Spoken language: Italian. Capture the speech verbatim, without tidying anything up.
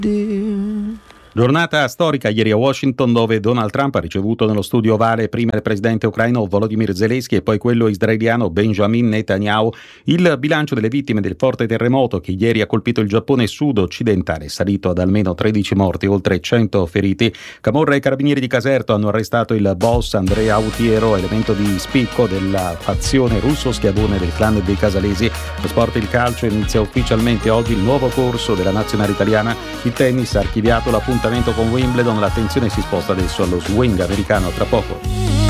Giornata storica ieri a Washington, dove Donald Trump ha ricevuto nello studio ovale prima il presidente ucraino Volodymyr Zelensky e poi quello israeliano Benjamin Netanyahu. Il bilancio delle vittime del forte terremoto che ieri ha colpito il Giappone sud-occidentale è salito ad almeno tredici morti, oltre cento feriti. Camorra e i carabinieri di Caserta hanno arrestato il boss Andrea Autiero, elemento di spicco della fazione russo-schiavone del clan dei Casalesi. Lo sport, il calcio, inizia ufficialmente oggi il nuovo corso della nazionale italiana. Il tennis ha archiviato l'appuntamento con Wimbledon, l'attenzione si sposta adesso allo swing americano. Tra poco.